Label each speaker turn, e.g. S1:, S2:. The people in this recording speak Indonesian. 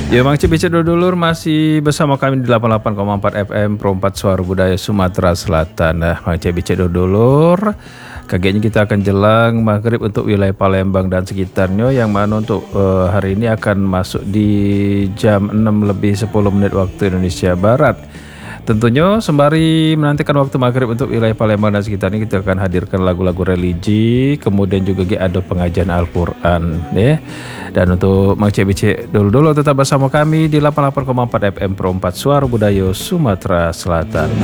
S1: Ya Mang Cibicet dulur masih bersama kami di 88,4 FM Pro 4 Suara Budaya Sumatera Selatan. Nah Mang Cibicet dulur, kagetnya kita akan jelang maghrib untuk wilayah Palembang dan sekitarnya, yang mana untuk hari ini akan masuk di jam 6 lebih 10 menit waktu Indonesia Barat. Tentunya sembari menantikan waktu maghrib untuk wilayah Palembang dan sekitarnya, kita akan hadirkan lagu-lagu religi, kemudian juga ada pengajian Al-Quran ya. Dan untuk Mang Cibicet dulu tetap bersama kami di 88,4 FM Pro 4 Suara Budaya Sumatera Selatan.